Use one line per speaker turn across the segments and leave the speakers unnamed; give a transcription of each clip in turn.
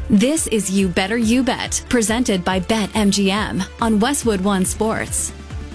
This is You Better You Bet, presented by BetMGM on Westwood One Sports.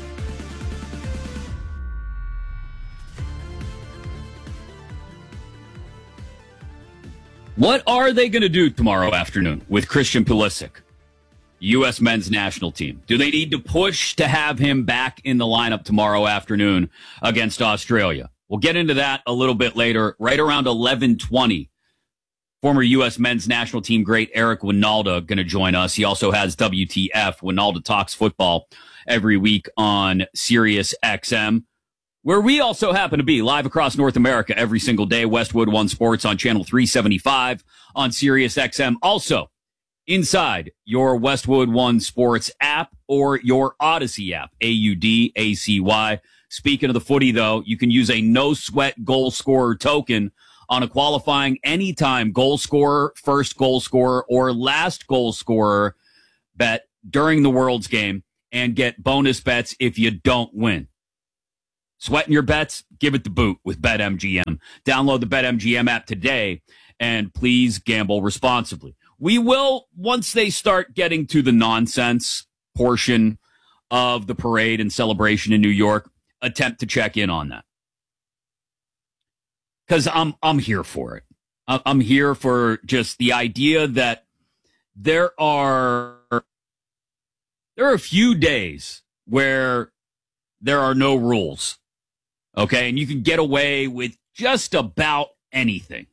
What are they going to do tomorrow afternoon with Christian Pulisic, U.S. men's national team? Do they need to push to have him back in the lineup tomorrow afternoon against Australia? We'll get into that a little bit later, right around 11:20. Former U.S. men's national team great Eric Wynalda going to join us. He also has WTF, Wynalda Talks Football, every week on Sirius XM, where we also happen to be live across North America every single day. Westwood One Sports on channel 375 on Sirius XM. Also, inside your Westwood One Sports app or your Odyssey app, AUDACY. Speaking of the footy, though, you can use a no-sweat goal scorer token on a qualifying anytime goal scorer, first goal scorer, or last goal scorer bet during the World's game and get bonus bets if you don't win. Sweating your bets? Give it the boot with BetMGM. Download the BetMGM app today, and please gamble responsibly. We will, once they start getting to the nonsense portion of the parade and celebration in New York, attempt to check in on that. Because I'm here for it. I'm here for just the idea that there are a few days where there are no rules. Okay, and you can get away with just about anything.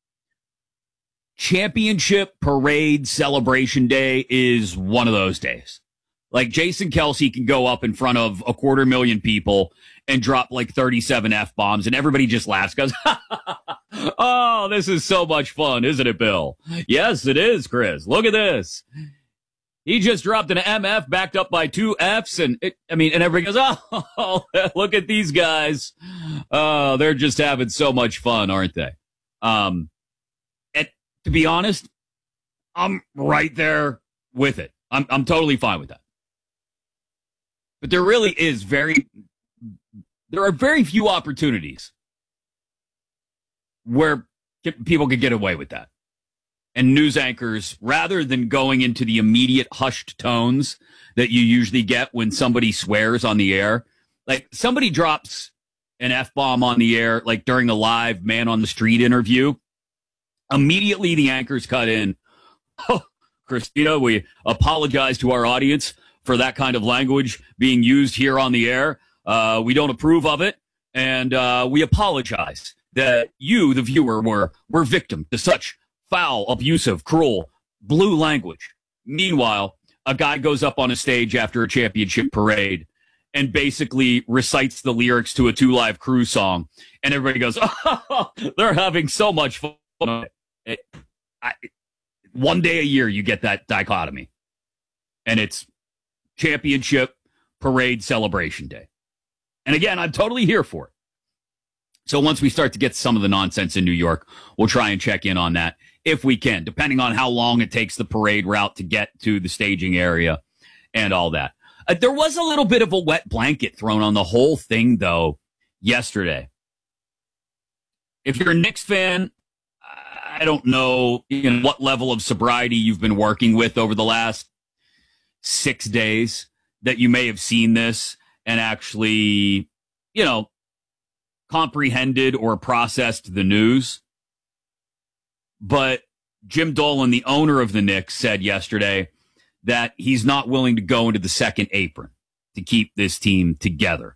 Championship Parade Celebration Day is one of those days. Like Jason Kelce can go up in front of 250,000 people and drop like 37 F-bombs, and everybody just laughs, goes, oh, this is so much fun, isn't it, Bill? Yes, it is, Chris. Look at this. He just dropped an MF backed up by 2 Fs, and everybody goes, oh, look at these guys. Oh, they're just having so much fun, aren't they? And to be honest, I'm right there with it. I'm totally fine with that. But there really is there are very few opportunities where people could get away with that. And news anchors, rather than going into the immediate hushed tones that you usually get when somebody swears on the air, like somebody drops an F-bomb on the air, like during the live man on the street interview, immediately the anchors cut in. Oh, Christina, we apologize to our audience for that kind of language being used here on the air. We don't approve of it, and we apologize that you, the viewer, were victim to such foul, abusive, cruel, blue language. Meanwhile, a guy goes up on a stage after a championship parade and basically recites the lyrics to a 2 Live Crew song, and everybody goes, oh, they're having so much fun. One day a year you get that dichotomy, and it's Championship Parade Celebration Day. And again, I'm totally here for it. So once we start to get some of the nonsense in New York, we'll try and check in on that if we can, depending on how long it takes the parade route to get to the staging area and all that. There was a little bit of a wet blanket thrown on the whole thing, though, yesterday. If you're a Knicks fan, I don't know what level of sobriety you've been working with over the last 6 days that you may have seen this and actually, comprehended or processed the news. But Jim Dolan, the owner of the Knicks, said yesterday that he's not willing to go into the second apron to keep this team together.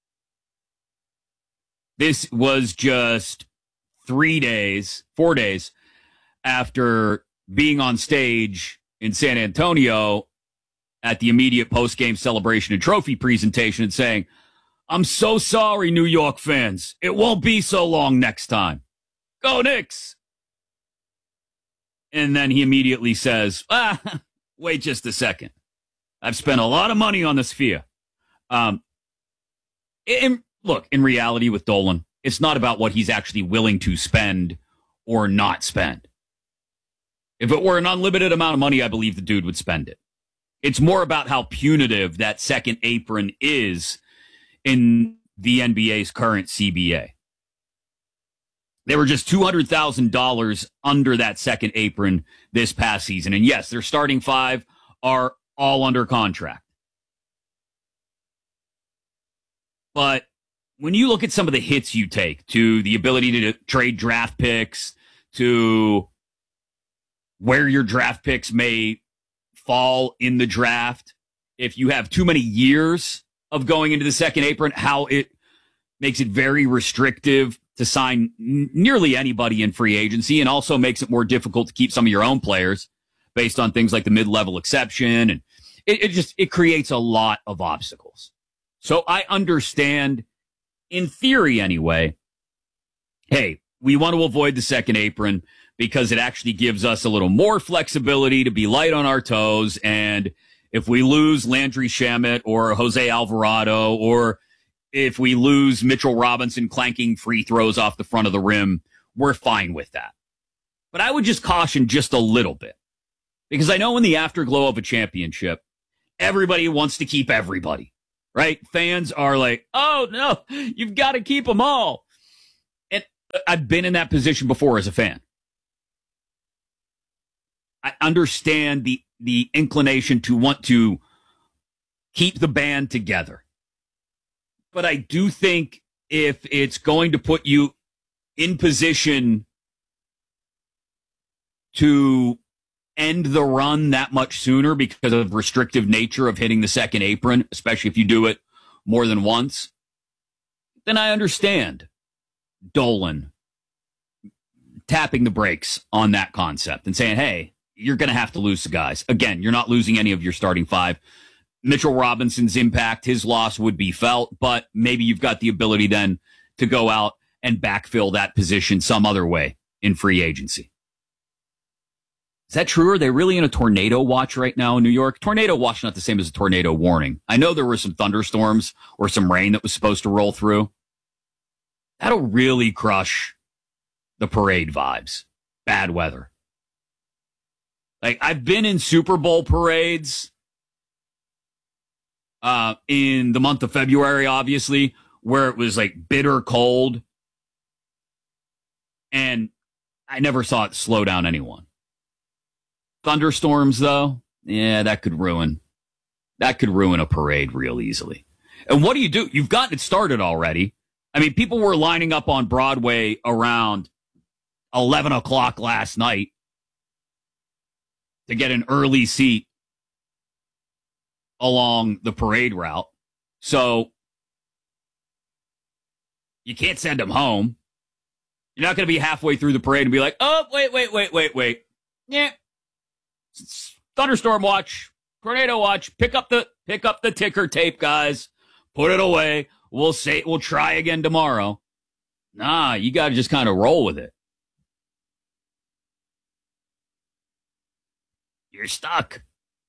This was just 4 days after being on stage in San Antonio at the immediate post-game celebration and trophy presentation and saying, I'm so sorry, New York fans. It won't be so long next time. Go Knicks! And then he immediately says, wait just a second. I've spent a lot of money on the Sphere. In reality with Dolan, it's not about what he's actually willing to spend or not spend. If it were an unlimited amount of money, I believe the dude would spend it. It's more about how punitive that second apron is in the NBA's current CBA. They were just $200,000 under that second apron this past season. And yes, their starting five are all under contract. But when you look at some of the hits you take to the ability to trade draft picks, to where your draft picks may fall in the draft, if you have too many years of going into the second apron, how it makes it very restrictive to sign nearly anybody in free agency, and also makes it more difficult to keep some of your own players based on things like the mid-level exception. And it creates a lot of obstacles. So I understand, in theory anyway, hey, we want to avoid the second apron because it actually gives us a little more flexibility to be light on our toes. And if we lose Landry Shamet or Jose Alvarado, or if we lose Mitchell Robinson clanking free throws off the front of the rim, we're fine with that. But I would just caution just a little bit, because I know in the afterglow of a championship, everybody wants to keep everybody, right? Fans are like, oh, no, you've got to keep them all. And I've been in that position before as a fan. I understand the inclination to want to keep the band together. But I do think if it's going to put you in position to end the run that much sooner because of the restrictive nature of hitting the second apron, especially if you do it more than once, then I understand Dolan tapping the brakes on that concept and saying, hey, you're going to have to lose the guys. Again, you're not losing any of your starting five. Mitchell Robinson's impact, his loss would be felt, but maybe you've got the ability then to go out and backfill that position some other way in free agency. Is that true? Are they really in a tornado watch right now in New York? Tornado watch, not the same as a tornado warning. I know there were some thunderstorms or some rain that was supposed to roll through. That'll really crush the parade vibes. Bad weather. Like, I've been in Super Bowl parades in the month of February, obviously, where it was like bitter cold. And I never saw it slow down anyone. Thunderstorms, though, yeah, that could ruin a parade real easily. And what do? You've gotten it started already. I mean, people were lining up on Broadway around 11 o'clock last night to get an early seat along the parade route. So you can't send them home. You're not going to be halfway through the parade and be like, oh, wait. Yeah. Thunderstorm watch, tornado watch, pick up the ticker tape, guys. Put it away. We'll try again tomorrow. Nah, you got to just kind of roll with it. You're stuck.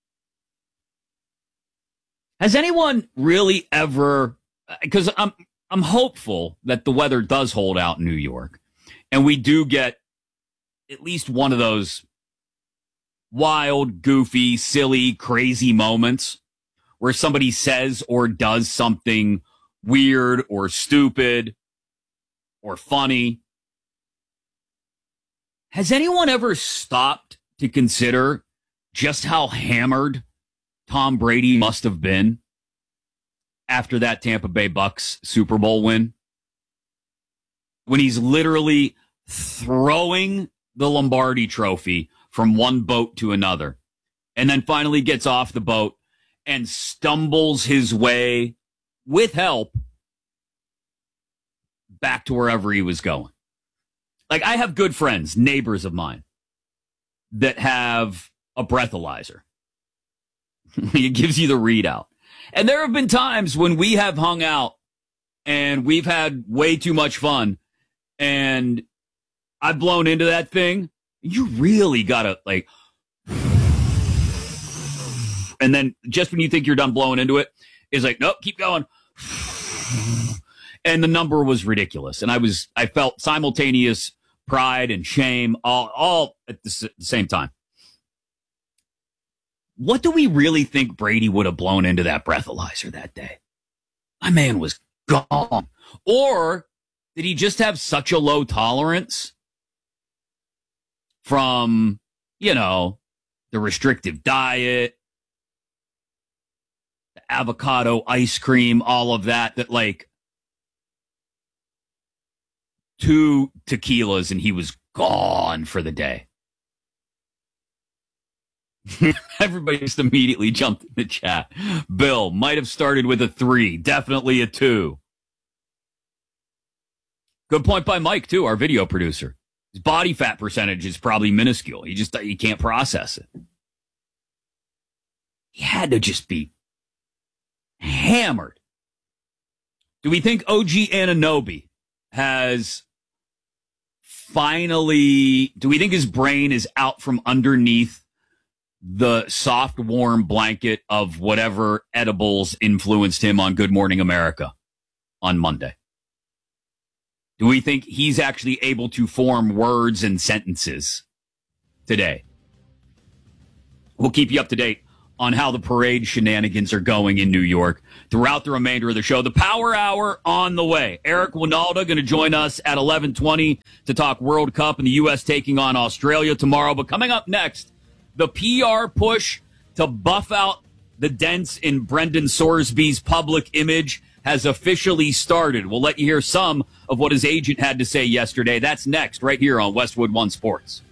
Has anyone really ever, because I'm hopeful that the weather does hold out in New York and we do get at least one of those wild, goofy, silly, crazy moments where somebody says or does something weird or stupid or funny. Has anyone ever stopped to consider just how hammered Tom Brady must have been after that Tampa Bay Bucks Super Bowl win? When he's literally throwing the Lombardi trophy from one boat to another, and then finally gets off the boat and stumbles his way with help back to wherever he was going. Like, I have good friends, neighbors of mine, that have a breathalyzer. It gives you the readout. And there have been times when we have hung out and we've had way too much fun and I've blown into that thing. You really gotta, like, and then just when you think you're done blowing into it, it's like, nope, keep going. And the number was ridiculous. And I felt simultaneous pride and shame all at the same time. What do we really think Brady would have blown into that breathalyzer that day? My man was gone. Or Did he just have such a low tolerance from, the restrictive diet, the avocado ice cream, all of that, like 2 tequilas and he was gone for the day? Everybody just immediately jumped in the chat. Bill might have started with a 3, definitely a 2. Good point by Mike, too, our video producer. His body fat percentage is probably minuscule. He can't process it. He had to just be hammered. Do we think OG Anunoby has finally, do we think his brain is out from underneath the soft, warm blanket of whatever edibles influenced him on Good Morning America on Monday? Do we think he's actually able to form words and sentences today? We'll keep you up to date on how the parade shenanigans are going in New York throughout the remainder of the show. The Power Hour on the way. Eric Winalda going to join us at 11:20 to talk World Cup and the U.S. taking on Australia tomorrow. But coming up next, the PR push to buff out the dents in Brendan Sorsby's public image has officially started. We'll let you hear some of what his agent had to say yesterday. That's next, right here on Westwood One Sports.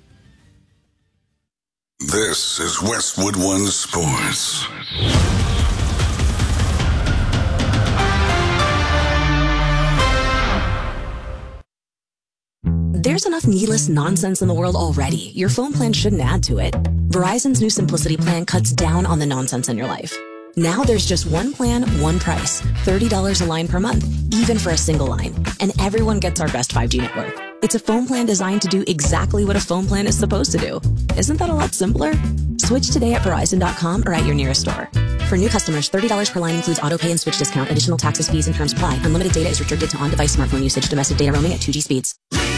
This is Westwood One Sports.
There's enough needless nonsense in the world already. Your phone plan shouldn't add to it. Verizon's new Simplicity plan cuts down on the nonsense in your life. Now there's just one plan, one price, $30 a line per month, even for a single line. And everyone gets our best 5G network. It's a phone plan designed to do exactly what a phone plan is supposed to do. Isn't that a lot simpler? Switch today at Verizon.com or at your nearest store. For new customers, $30 per line includes auto pay and switch discount. Additional taxes, fees, and terms apply. Unlimited data is restricted to on-device smartphone usage. Domestic data roaming at 2G speeds.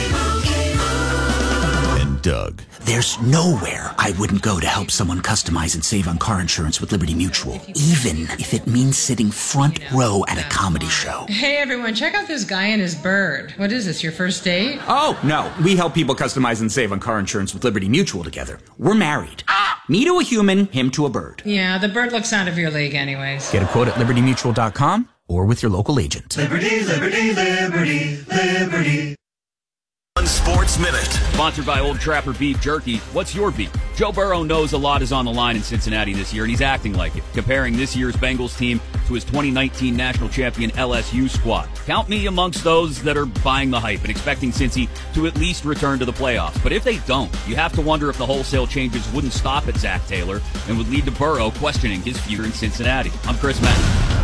Doug.
There's nowhere I wouldn't go to help someone customize and save on car insurance with Liberty Mutual, even if it means sitting front row at a comedy show.
Hey everyone, check out this guy and his bird. What is this, your first date?
Oh, no. We help people customize and save on car insurance with Liberty Mutual together. We're married. Me to a human, him to a bird.
Yeah, the bird looks out of your league anyways.
Get a quote at libertymutual.com or with your local agent.
Liberty, liberty, liberty, liberty.
Sports Minute.
Sponsored by Old Trapper Beef Jerky. What's your beef? Joe Burrow knows a lot is on the line in Cincinnati this year, and he's acting like it, comparing this year's Bengals team to his 2019 national champion LSU squad. Count me amongst those that are buying the hype and expecting Cincy to at least return to the playoffs. But if they don't, you have to wonder if the wholesale changes wouldn't stop at Zach Taylor and would lead to Burrow questioning his future in Cincinnati. I'm Chris Madden.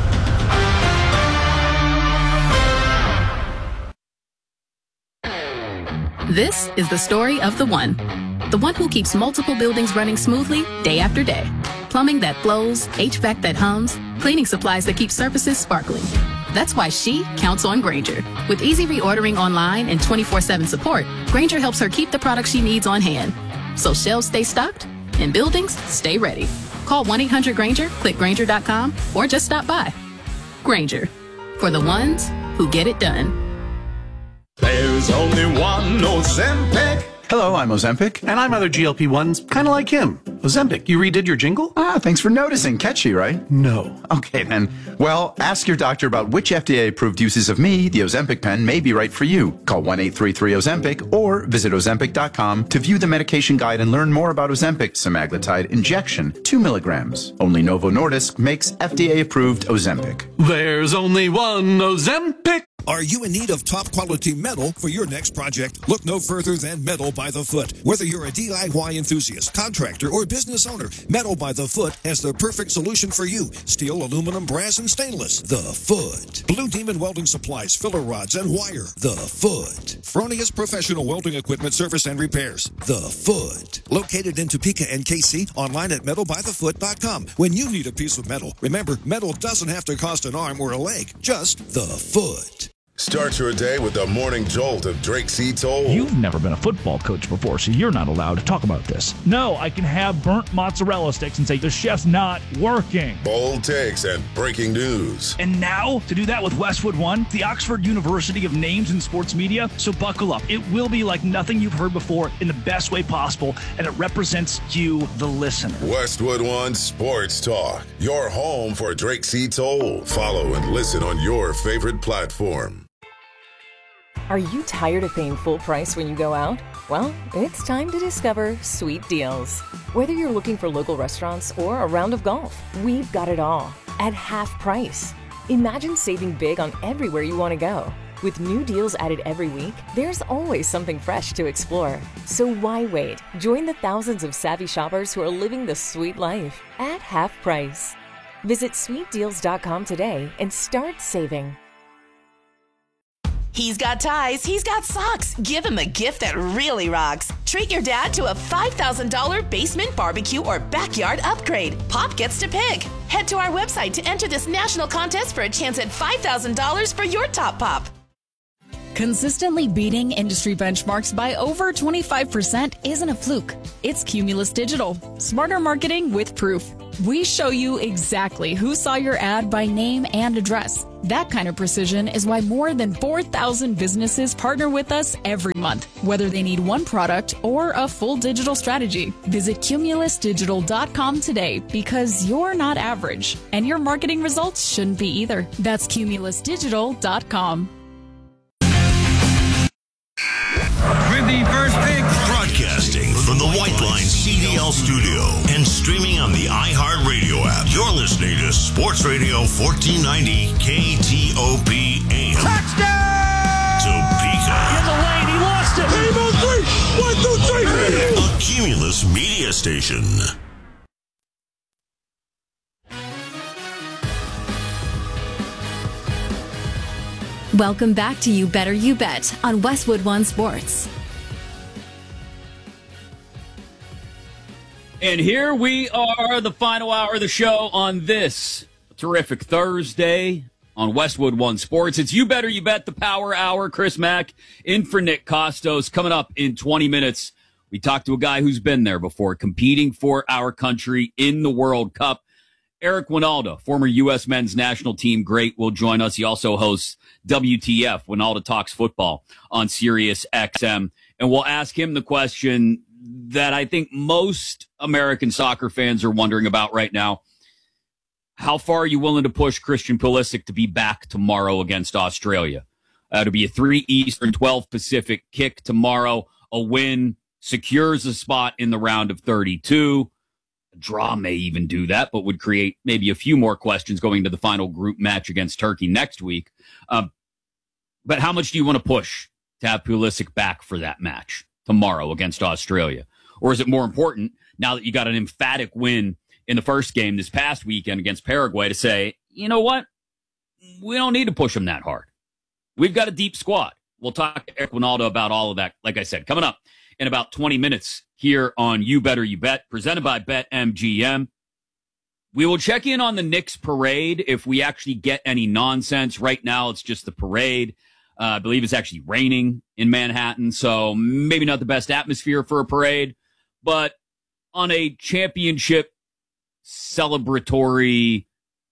This is the story of the one who keeps multiple buildings running smoothly day after day. Plumbing that flows, HVAC that hums, cleaning supplies that keep surfaces sparkling. That's why she counts on Grainger. With easy reordering online and 24/7 support, Grainger helps her keep the products she needs on hand. So shelves stay stocked and buildings stay ready. Call 1-800-GRAINGER, click Grainger.com, or just stop by. Grainger, for the ones who get it done.
There's only one Ozempic.
Hello, I'm Ozempic. And I'm other GLP-1s, kind of like him. Ozempic, you redid your jingle?
Thanks for noticing. Catchy, right?
No.
Okay, then. Well, ask your doctor about which FDA-approved uses of me, the Ozempic pen, may be right for you. Call 1-833-OZEMPIC or visit Ozempic.com to view the medication guide and learn more about Ozempic semaglutide injection, 2 milligrams. Only Novo Nordisk makes FDA-approved Ozempic.
There's only one Ozempic.
Are you in need of top-quality metal for your next project? Look no further than Metal by the Foot. Whether you're a DIY enthusiast, contractor, or business owner, Metal by the Foot has the perfect solution for you. Steel, aluminum, brass, and stainless. The Foot. Blue Demon Welding Supplies, filler rods, and wire. The Foot. Fronius Professional Welding Equipment Service and Repairs. The Foot. Located in Topeka and KC, online at metalbythefoot.com. When you need a piece of metal, remember, metal doesn't have to cost an arm or a leg, just the foot.
Start your day with the morning jolt of Drake C. Toll.
You've never been a football coach before, so you're not allowed to talk about this. No, I can have burnt mozzarella sticks and say the chef's not working.
Bold takes and breaking news.
And now, to do that with Westwood One, the Oxford University of names in sports media, so buckle up. It will be like nothing you've heard before in the best way possible, and it represents you, the listener.
Westwood One Sports Talk, your home for Drake C. Toll. Follow and listen on your favorite platform.
Are you tired of paying full price when you go out? Well, it's time to discover Sweet Deals. Whether you're looking for local restaurants or a round of golf, we've got it all at half price. Imagine saving big on everywhere you want to go. With new deals added every week, there's always something fresh to explore. So why wait? Join the thousands of savvy shoppers who are living the sweet life at half price. Visit sweetdeals.com today and start saving.
He's got ties, he's got socks. Give him a gift that really rocks. Treat your dad to a $5,000 basement barbecue or backyard upgrade. Pop gets to pick. Head to our website to enter this national contest for a chance at $5,000 for your top pop.
Consistently beating industry benchmarks by over 25% isn't a fluke. It's Cumulus Digital. Smarter marketing with proof. We show you exactly who saw your ad by name and address. That kind of precision is why more than 4,000 businesses partner with us every month, whether they need one product or a full digital strategy. Visit cumulusdigital.com today because you're not average, and your marketing results shouldn't be either. That's cumulusdigital.com.
With the first pick,
broadcasting from the White Line CDL studio and streaming on the iHeartRadio app. You're listening to Sports Radio 1490 KTOP AM.
touchdown!
Topeka.
In the lane, he lost it. Game on three. 1, 2, 3.
A Cumulus media station.
Welcome back to You Better You Bet on Westwood One Sports.
And here we are, the final hour of the show on this terrific Thursday on Westwood One Sports. It's You Better You Bet, the Power Hour. Chris Mack in for Nick Costos. Coming up in 20 minutes, we talked to a guy who's been there before, competing for our country in the World Cup. Eric Wynalda, former U.S. men's national team great, will join us. He also hosts WTF, Wynalda Talks Football, on Sirius XM. And we'll ask him the question that I think most American soccer fans are wondering about right now. How far are you willing to push Christian Pulisic to be back tomorrow against Australia? It'll be a 3 Eastern, 12 Pacific kick tomorrow. A win secures a spot in the round of 32. A draw may even do that, but would create maybe a few more questions going to the final group match against Turkey next week. But how much do you want to push to have Pulisic back for that match tomorrow against Australia? Or is it more important, now that you got an emphatic win in the first game this past weekend against Paraguay, to say, you know what? We don't need to push them that hard. We've got a deep squad. We'll talk to Eric Wynalda about all of that, like I said, coming up in about 20 minutes here on You Better You Bet, presented by BetMGM. We will check in on the Knicks parade if we actually get any nonsense. Right now, it's just the parade. I believe it's actually raining in Manhattan, so maybe not the best atmosphere for a parade. But on a championship celebratory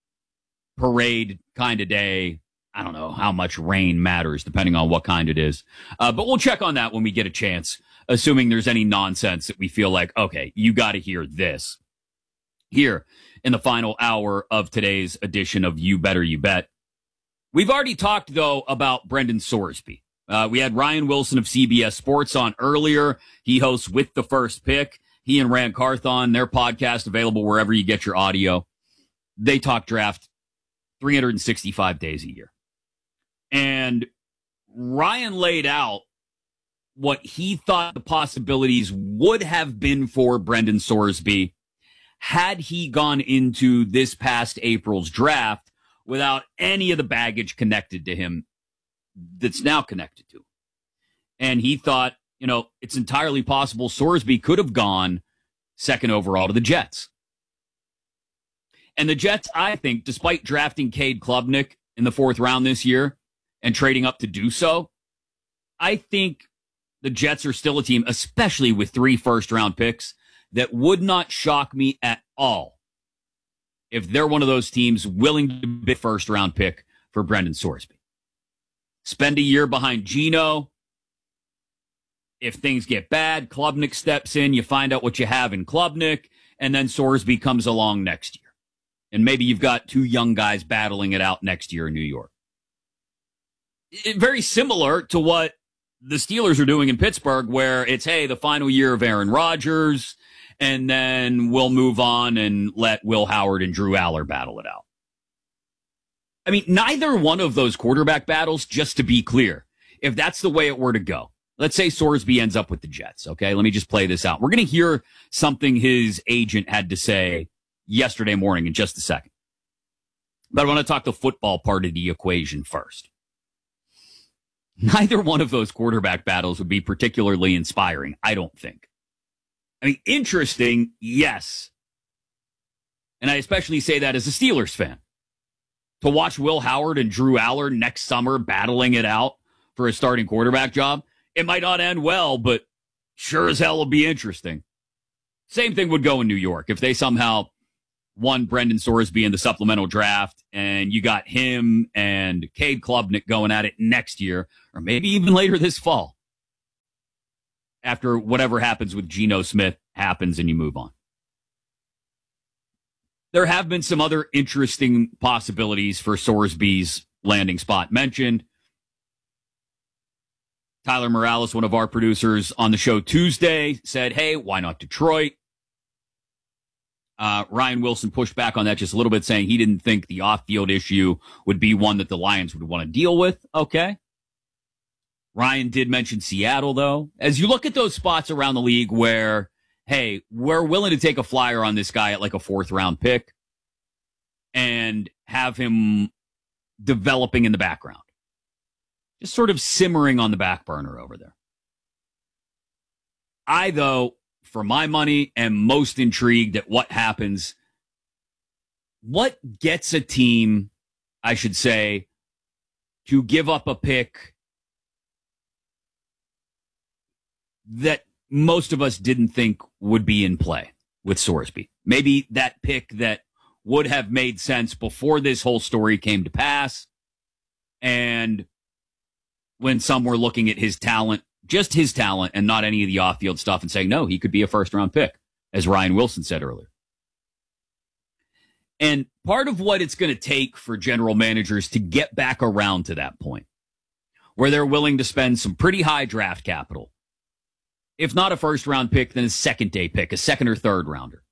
parade kind of day, I don't know how much rain matters, depending on what kind it is. But we'll check on that when we get a chance, assuming there's any nonsense that we feel like, okay, you got to hear this. Here in the final hour of today's edition of You Better You Bet. We've already talked, though, about Brendan Sorsby. We had Ryan Wilson of CBS Sports on earlier. He hosts With the First Pick. He and Rand Carthon, their podcast, available wherever you get your audio. They talk draft 365 days a year. And Ryan laid out what he thought the possibilities would have been for Brendan Sorsby had he gone into this past April's draft without any of the baggage connected to him that's now connected to him. And he thought, you know, it's entirely possible Sorsby could have gone second overall to the Jets. And the Jets, I think, despite drafting Cade Klubnik in the 4th round this year, and trading up to do so, I think the Jets are still a team, especially with 3 first-round picks, that would not shock me at all if they're one of those teams willing to bid first-round pick for Brendan Sorsby. Spend a year behind Geno. If things get bad, Klubnik steps in, you find out what you have in Klubnik, and then Sorsby comes along next year. And maybe you've got 2 young guys battling it out next year in New York. Very similar to what the Steelers are doing in Pittsburgh, where it's, hey, the final year of Aaron Rodgers, and then we'll move on and let Will Howard and Drew Aller battle it out. I mean, neither one of those quarterback battles, just to be clear, if that's the way it were to go, let's say Sorsby ends up with the Jets, okay? Let me just play this out. We're going to hear something his agent had to say yesterday morning in just a second. But I want to talk the football part of the equation first. Neither one of those quarterback battles would be particularly inspiring, I don't think. I mean, interesting, yes. And I especially say that as a Steelers fan. To watch Will Howard and Drew Aller next summer battling it out for a starting quarterback job, it might not end well, but sure as hell will be interesting. Same thing would go in New York. If they somehow won Brendan Sorsby in the supplemental draft and you got him and Cade Klubnik going at it next year, or maybe even later this fall, after whatever happens with Geno Smith happens and you move on. There have been some other interesting possibilities for Sorsby's landing spot mentioned. Tyler Morales, one of our producers on the show Tuesday, said, hey, why not Detroit? Ryan Wilson pushed back on that just a little bit, saying he didn't think the off-field issue would be one that the Lions would want to deal with. Okay. Ryan did mention Seattle, though. As you look at those spots around the league where, hey, we're willing to take a flyer on this guy at like a 4th-round pick and have him developing in the background. Just sort of simmering on the back burner over there. I, though, for my money, am most intrigued at what happens. What gets a team, I should say, to give up a pick that most of us didn't think would be in play with Sorsby? Maybe that pick that would have made sense before this whole story came to pass. And when some were looking at his talent, just his talent and not any of the off-field stuff, and saying, no, he could be a first-round pick, as Ryan Wilson said earlier. And part of what it's going to take for general managers to get back around to that point, where they're willing to spend some pretty high draft capital, if not a first-round pick, then a second-day pick, a second or third-rounder.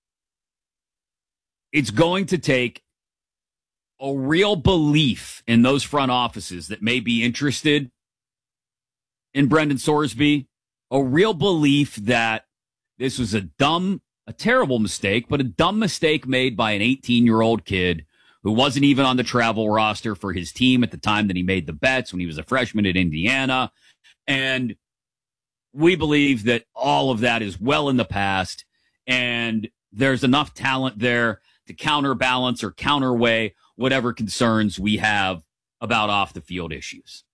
It's going to take a real belief in those front offices that may be interested in Brendan Sorsby, a real belief that this was a terrible mistake, but a dumb mistake made by an 18-year-old kid who wasn't even on the travel roster for his team at the time that he made the bets when he was a freshman at Indiana. And we believe that all of that is well in the past, and there's enough talent there to counterbalance or counterweigh whatever concerns we have about off-the-field issues.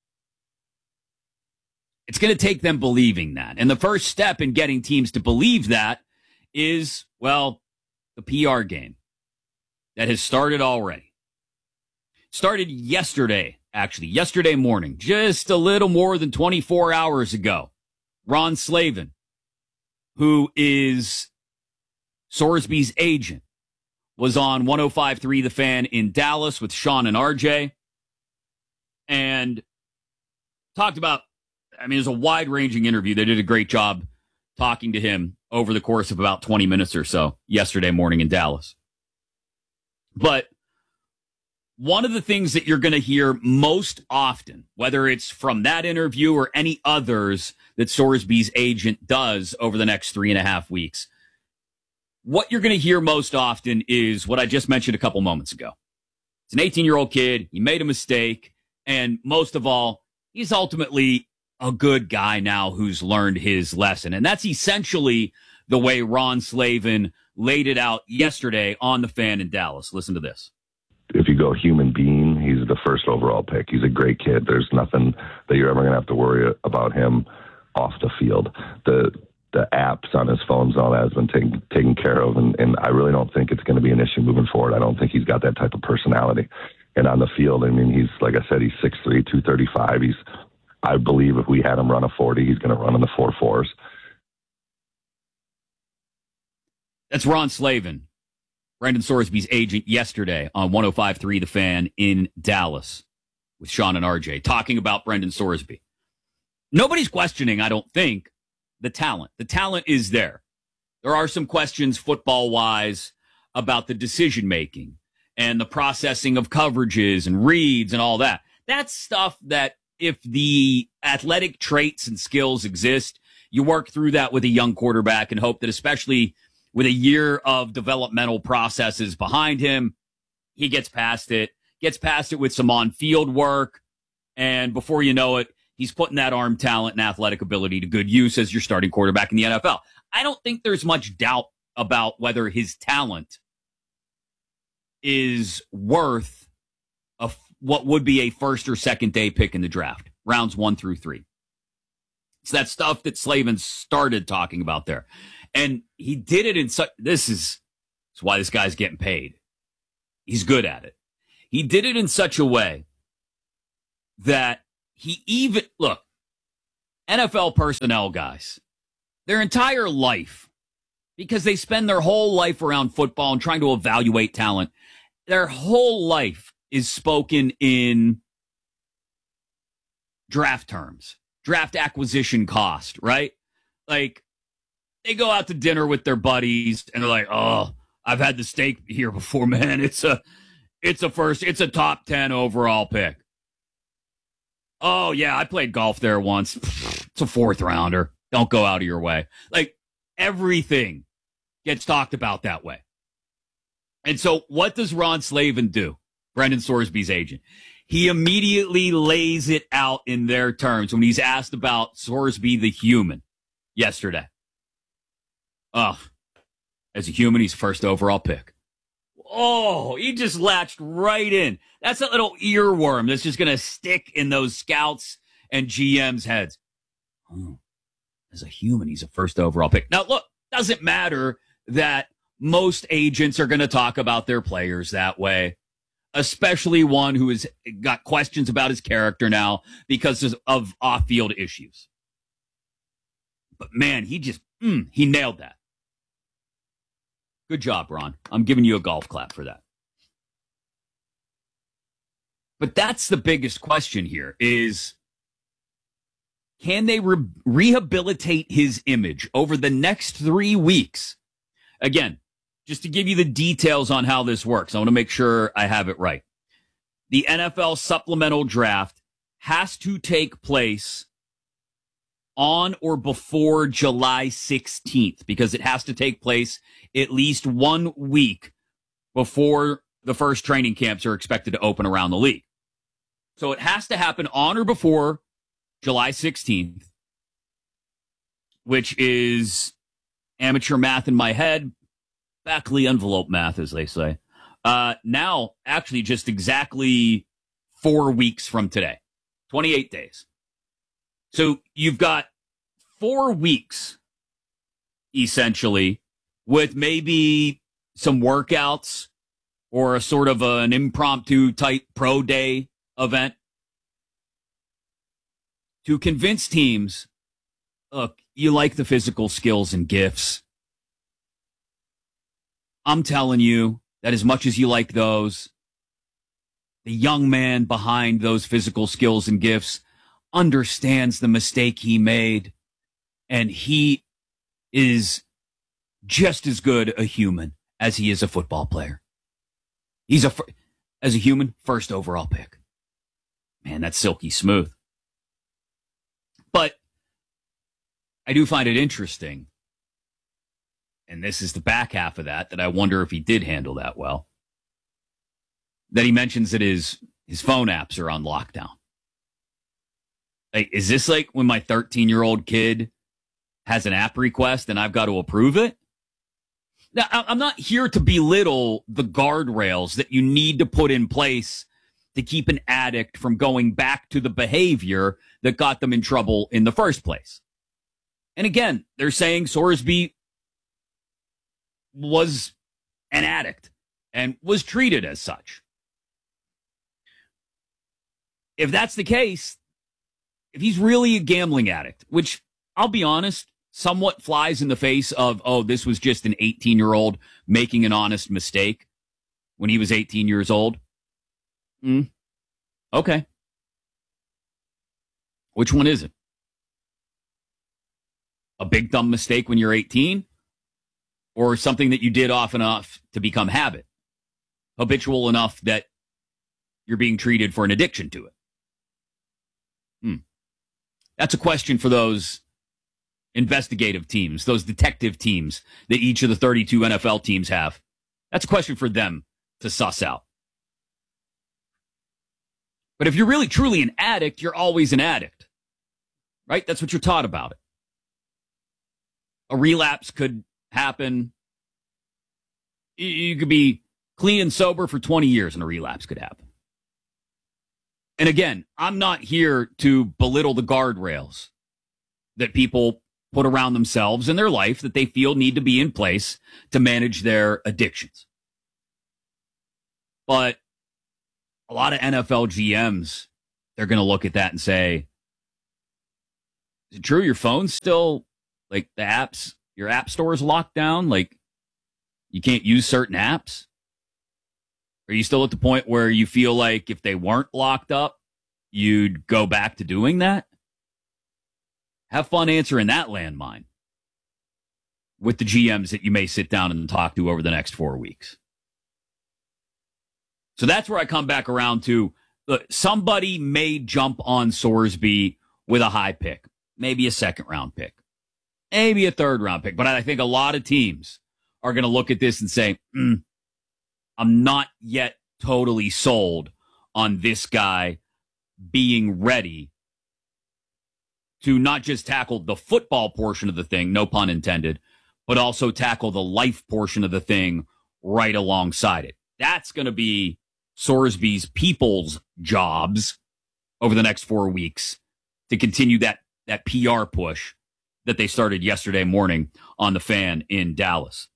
It's going to take them believing that. And the first step in getting teams to believe that is, well, the PR game that has started already. Started yesterday, actually, yesterday morning, just a little more than 24 hours ago. Ron Slavin, who is Sorsby's agent, was on 105.3 The Fan in Dallas with Sean and RJ and talked about, I mean, it was a wide-ranging interview. They did a great job talking to him over the course of about 20 minutes or so yesterday morning in Dallas. But one of the things that you're going to hear most often, whether it's from that interview or any others that Sorsby's agent does over the next 3.5 weeks, what you're going to hear most often is what I just mentioned a couple moments ago. It's an 18-year-old kid. He made a mistake. And most of all, he's ultimately a good guy now who's learned his lesson. And that's essentially the way Ron Slavin laid it out yesterday on The Fan in Dallas. Listen to this.
If you go human being, he's the first overall pick. He's a great kid. There's nothing that you're ever going to have to worry about him off the field. The apps on his phones and all that has been taken care of, and I really don't think it's going to be an issue moving forward. I don't think he's got that type of personality. And on the field, I mean, he's, like I said, he's 6'3", 235. I believe if we had him run a 40, he's going to run in the 4.4s.
That's Ron Slavin, Brendan Sorsby's agent, yesterday on 105.3 The Fan in Dallas with Sean and RJ, talking about Brendan Sorsby. Nobody's questioning, I don't think, the talent. The talent is there. There are some questions football-wise about the decision-making and the processing of coverages and reads and all that. That's stuff that if the athletic traits and skills exist, you work through that with a young quarterback and hope that, especially with a year of developmental processes behind him, he gets past it with some on-field work, and before you know it, he's putting that arm talent and athletic ability to good use as your starting quarterback in the NFL. I don't think there's much doubt about whether his talent is worth what would be a first or second day pick in the draft, rounds 1 through 3. It's that stuff that Slavin started talking about there. And he did it in such, this is why this guy's getting paid. He's good at it. He did it in such a way that he even, look, NFL personnel guys, their entire life, because they spend their whole life around football and trying to evaluate talent, their whole life is spoken in draft terms, draft acquisition cost, right? Like, they go out to dinner with their buddies and they're like, oh, I've had the steak here before, man. It's a top 10 overall pick. Oh, yeah, I played golf there once. It's a 4th rounder. Don't go out of your way. Like, everything gets talked about that way. And so what does Ron Slavin do, Brendan Sorsby's agent? He immediately lays it out in their terms when he's asked about Sorsby the human yesterday. Oh, as a human, he's first overall pick. Oh, he just latched right in. That's a little earworm that's just going to stick in those scouts and GMs' heads. Oh, as a human, he's a first overall pick. Now, look, doesn't matter that most agents are going to talk about their players that way, especially one who has got questions about his character now because of off-field issues. But, man, he nailed that. Good job, Ron. I'm giving you a golf clap for that. But that's the biggest question here is, can they rehabilitate his image over the next 3 weeks? Again, just to give you the details on how this works, I want to make sure I have it right. The NFL supplemental draft has to take place on or before July 16th, because it has to take place at least 1 week before the first training camps are expected to open around the league. So it has to happen on or before July 16th, which is amateur math in my head, back-of the envelope math, as they say. Now, actually, just exactly 4 weeks from today, 28 days. So you've got 4 weeks, essentially, with maybe some workouts or a sort of an impromptu type pro day event to convince teams, look, you like the physical skills and gifts. I'm telling you that as much as you like those, the young man behind those physical skills and gifts understands the mistake he made, and he is just as good a human as he is a football player. He's as a human, first overall pick. Man, that's silky smooth. But I do find it interesting, and this is the back half of that I wonder if he did handle that well, that he mentions that his phone apps are on lockdown. Like, is this like when my 13-year-old kid has an app request and I've got to approve it? Now, I'm not here to belittle the guardrails that you need to put in place to keep an addict from going back to the behavior that got them in trouble in the first place. And again, they're saying Sorsby was an addict and was treated as such. If that's the case, if he's really a gambling addict, which I'll be honest, somewhat flies in the face of, oh, this was just an 18-year-old making an honest mistake when he was 18 years old. Okay. Which one is it? A big dumb mistake when you're 18? Or something that you did often enough to become habit? Habitual enough that you're being treated for an addiction to it? That's a question for those investigative teams, those detective teams that each of the 32 NFL teams have. That's a question for them to suss out. But if you're really truly an addict, you're always an addict, right? That's what you're taught about it. A relapse could happen. You could be clean and sober for 20 years and a relapse could happen. And again, I'm not here to belittle the guardrails that people put around themselves in their life that they feel need to be in place to manage their addictions. But a lot of NFL GMs, they're going to look at that and say, is it true your phone's still, like, the apps, your app store is locked down? Like, you can't use certain apps? Are you still at the point where you feel like if they weren't locked up, you'd go back to doing that? Have fun answering that landmine with the GMs that you may sit down and talk to over the next 4 weeks. So that's where I come back around to, look, somebody may jump on Sorsby with a high pick, maybe a second-round pick, maybe a third-round pick. But I think a lot of teams are going to look at this and say, I'm not yet totally sold on this guy being ready to not just tackle the football portion of the thing, no pun intended, but also tackle the life portion of the thing right alongside it. That's going to be Sorsby's people's jobs over the next 4 weeks to continue that PR push that they started yesterday morning on the Fan in Dallas.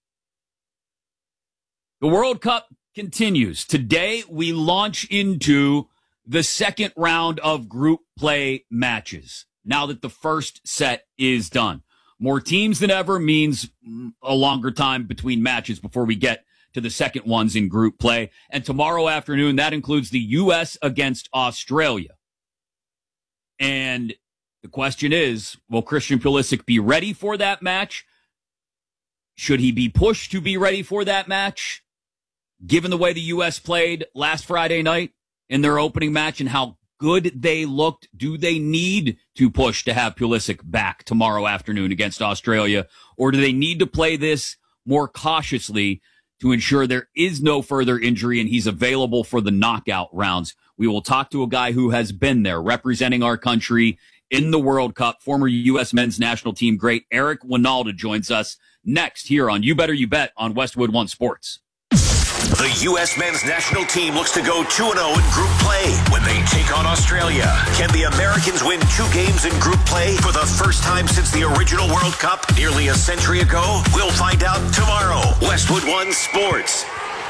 The World Cup continues. Today, we launch into the second round of group play matches, now that the first set is done. More teams than ever means a longer time between matches before we get to the second ones in group play. And tomorrow afternoon, that includes the U.S. against Australia. And the question is, will Christian Pulisic be ready for that match? Should he be pushed to be ready for that match? Given the way the U.S. played last Friday night in their opening match and how good they looked, do they need to push to have Pulisic back tomorrow afternoon against Australia? Or do they need to play this more cautiously to ensure there is no further injury and he's available for the knockout rounds? We will talk to a guy who has been there representing our country in the World Cup. Former U.S. men's national team great Eric Wynalda joins us next here on You Better You Bet on Westwood One Sports.
The U.S. men's national team looks to go 2-0 in group play when they take on Australia. Can the Americans win 2 games in group play for the first time since the original World Cup nearly a century ago? We'll find out tomorrow. Westwood One Sports.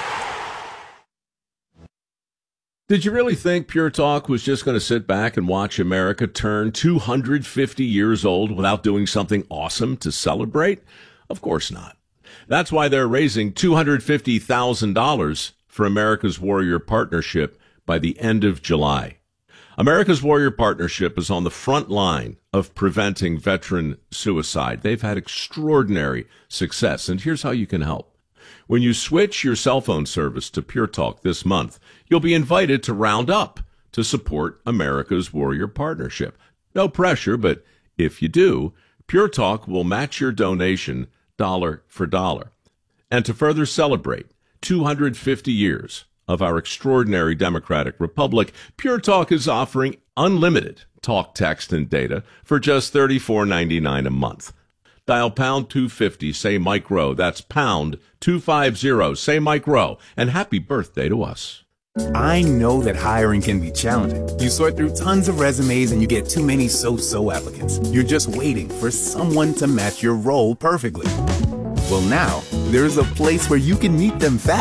Did you really think Pure Talk was just going to sit back and watch America turn 250 years old without doing something awesome to celebrate? Of course not. That's why they're raising $250,000 for America's Warrior Partnership by the end of July. America's Warrior Partnership is on the front line of preventing veteran suicide. They've had extraordinary success, and here's how you can help. When you switch your cell phone service to Pure Talk this month, you'll be invited to round up to support America's Warrior Partnership. No pressure, but if you do, Pure Talk will match your donation dollar for dollar. And to further celebrate 250 years of our extraordinary democratic republic, Pure Talk is offering unlimited talk, text, and data for just $34.99 a month. Dial pound 250, say Mike Rowe. That's pound 250, say Mike Rowe. And happy birthday to us.
I know that hiring can be challenging. You sort through tons of resumes and you get too many so-so applicants. You're just waiting for someone to match your role perfectly. Well, now, there's a place where you can meet them fast.